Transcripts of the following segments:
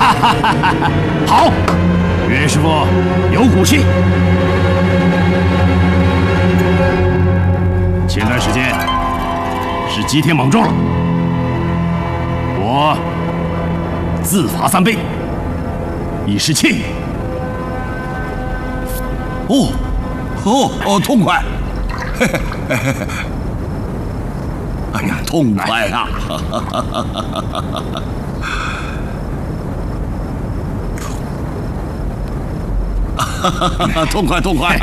好，岳师傅有骨气。前段时间是吉田莽撞了，我自罚3杯，以示歉意。 痛快！哎呀，痛快呀！痛快！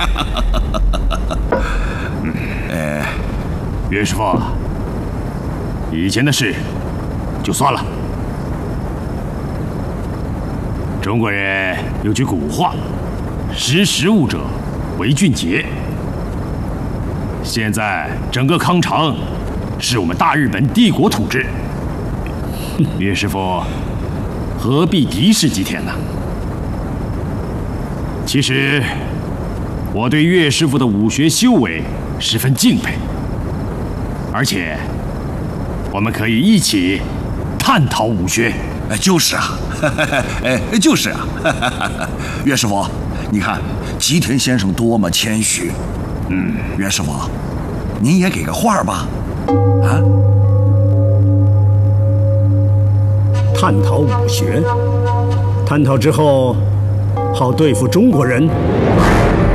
岳师傅，以前的事就算了。中国人有句古话：“识时务者为俊杰。”现在整个康长是我们大日本帝国统治，岳师傅何必敌视吉田呢？其实我对岳师傅的武学修为十分敬佩，而且我们可以一起探讨武学。 就是啊，就是啊，岳师傅，你看吉田先生多么谦虚。岳师傅，您也给个话吧。啊？ 探讨武学，探讨之后，好对付中国人。